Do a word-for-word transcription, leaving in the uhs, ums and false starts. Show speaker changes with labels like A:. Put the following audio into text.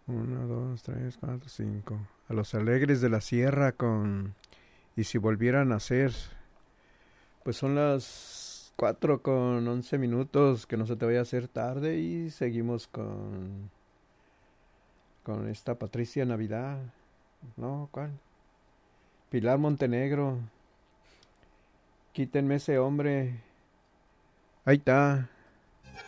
A: Uno, dos, tres, cuatro, cinco. A los alegres de la sierra con... Y si volvieran a ser... Pues son las cuatro con once minutos, que no se te vaya a hacer tarde y seguimos con... Con esta Patricia Navidad. No, ¿cuál? Pilar Montenegro. Quítenme ese hombre. Ahí está.